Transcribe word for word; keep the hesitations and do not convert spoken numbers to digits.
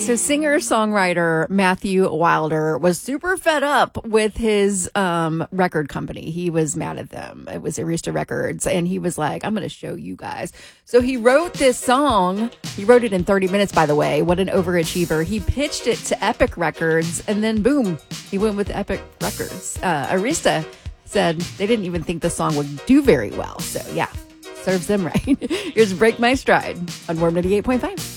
So singer-songwriter Matthew Wilder was super fed up with his um, record company. He was mad at them. It was Arista Records. And he was like, I'm going to show you guys. So he wrote this song. He wrote it in thirty minutes, by the way. What an overachiever. He pitched it to Epic Records. And then, boom, he went with Epic Records. Uh, Arista said they didn't even think the song would do very well. So, yeah, serves them right. Here's Break My Stride on Warm ninety-eight point five.